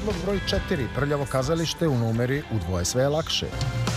Predlog broj 4. Prljavo kazalište u numeri U dvoje sve je lakše.